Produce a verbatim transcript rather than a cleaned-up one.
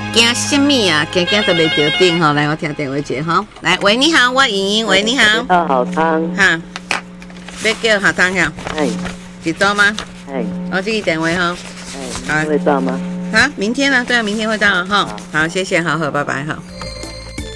惊什么啊？惊惊都没得定哈！来，我听电话接哈。来，喂，你好，我莹莹，喂，你好。 到好汤。 哈，要叫好汤呀？ 哎， 几多吗？ 哎， 我这个电话哈。 哎，会到吗？ 啊，明天呢？对啊，明天会到哈。好，谢谢，好好，拜拜哈。